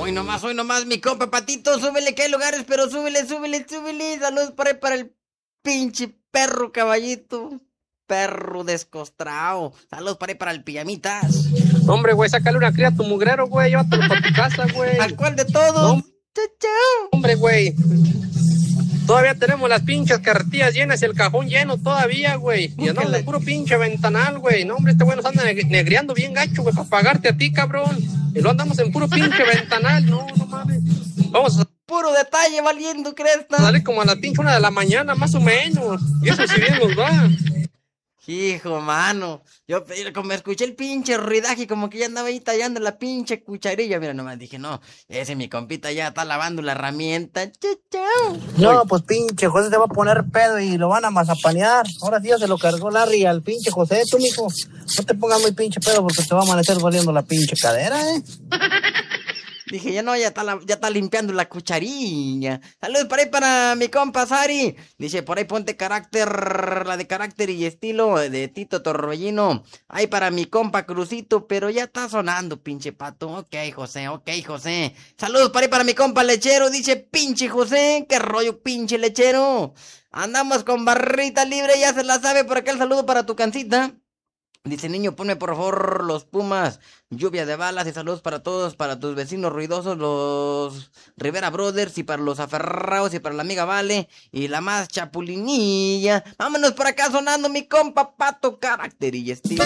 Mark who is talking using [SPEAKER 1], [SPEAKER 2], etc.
[SPEAKER 1] hoy nomás, mi compa Patito, súbele que hay lugares, pero súbele. Saludos por ahí para el pinche perro caballito. Perro descostrao. Saludos por ahí para el pijamitas.
[SPEAKER 2] Hombre, güey, sácale una cría a tu mugrero, güey, llévatelo para tu casa, güey.
[SPEAKER 1] ¿Al cual de todos?
[SPEAKER 2] No,
[SPEAKER 1] Chao.
[SPEAKER 2] hombre, güey. Todavía tenemos las pinches carretillas llenas y el cajón lleno todavía, güey. Y andamos de puro pinche ventanal, güey. No, hombre, este güey nos anda negreando bien gacho, güey, para pagarte a ti, cabrón. Y lo andamos en puro pinche ventanal. No mames. Vamos a
[SPEAKER 1] Puro detalle valiendo cresta.
[SPEAKER 2] salir como a la pinche 1 de la mañana, más o menos. Y eso si bien nos va.
[SPEAKER 1] Hijo, mano, yo como escuché el pinche ruidaje, como que ya andaba ahí tallando la pinche cucharilla. Mira, nomás dije, no, ese mi compita ya está lavando la herramienta. Chao.
[SPEAKER 3] No, pues pinche José se va a poner pedo y lo van a mazapanear. Ahora sí ya se lo cargó Larry al pinche José. Tú, mijo, no te pongas muy pinche pedo porque te va a amanecer valiendo la pinche cadera,
[SPEAKER 1] Dije, ya no, ya está limpiando la cucharilla. Saludos por ahí para mi compa Sari. Dice, por ahí ponte carácter, la de carácter y estilo de Tito Torbellino. Ahí para mi compa Crucito, pero ya está sonando, pinche pato. Ok, José. Saludos por ahí para mi compa Lechero. Dice, pinche José, qué rollo, pinche Lechero. Andamos con barrita libre, ya se la sabe. Por acá el saludo para tu cancita. Dice, niño, ponme por favor los Pumas, lluvia de balas y saludos para todos, para tus vecinos ruidosos, los Rivera Brothers y para los aferrados y para la amiga Vale y la más chapulinilla. Vámonos por acá sonando mi compa Pato, carácter y estilo.